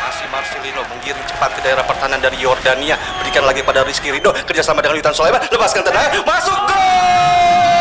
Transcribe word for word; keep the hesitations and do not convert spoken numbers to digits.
Masih Marcelino menggiring cepat ke daerah pertahanan dari Yordania. Berikan lagi pada Rizky Ridho. Kerjasama dengan Witan Sulaiman. Lepaskan tendangan. Masuk gol!